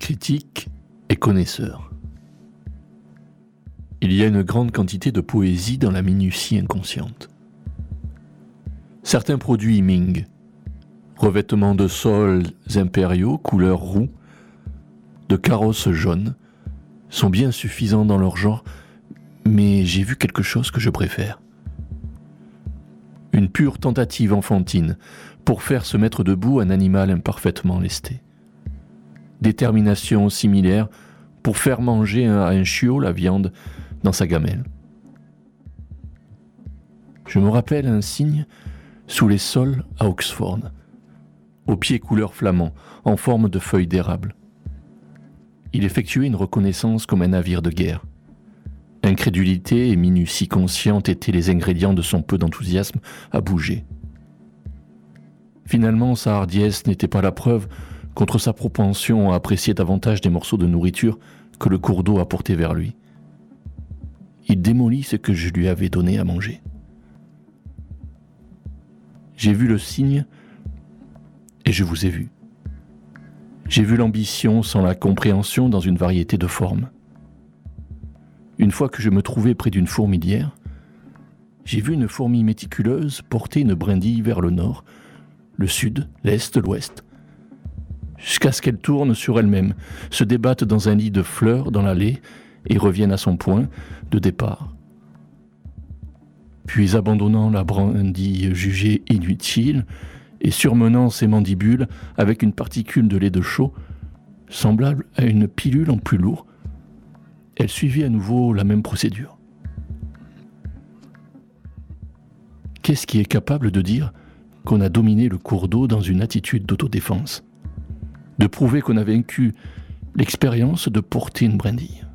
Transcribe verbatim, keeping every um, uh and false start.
critique et connaisseur. Il y a une grande quantité de poésie dans la minutie inconsciente. Certains produits Ming, revêtements de sols impériaux, couleur roux, de carrosses jaunes, sont bien suffisants dans leur genre, mais j'ai vu quelque chose que je préfère. Une pure tentative enfantine pour faire se mettre debout un animal imparfaitement lesté. Détermination similaire pour faire manger à un chiot la viande dans sa gamelle. Je me rappelle un cygne sous les sols à Oxford, aux pieds couleur flamand, en forme de feuilles d'érable. Il effectuait une reconnaissance comme un navire de guerre. Incrédulité et minutie consciente étaient les ingrédients de son peu d'enthousiasme à bouger. Finalement, sa hardiesse n'était pas la preuve contre sa propension à apprécier davantage des morceaux de nourriture que le cours d'eau apportait vers lui. Il démolit ce que je lui avais donné à manger. J'ai vu le cygne et je vous ai vu. J'ai vu l'ambition sans la compréhension dans une variété de formes. Une fois que je me trouvais près d'une fourmilière, j'ai vu une fourmi méticuleuse porter une brindille vers le nord, le sud, l'est, l'ouest, jusqu'à ce qu'elle tourne sur elle-même, se débatte dans un lit de fleurs dans l'allée et revienne à son point de départ. Puis abandonnant la brindille jugée inutile et surmenant ses mandibules avec une particule de lait de chaux, semblable à une pilule en plus lourd, elle suivit à nouveau la même procédure. Qu'est-ce qui est capable de dire qu'on a dominé le cours d'eau dans une attitude d'autodéfense, de prouver qu'on a vaincu l'expérience de porter une brindille?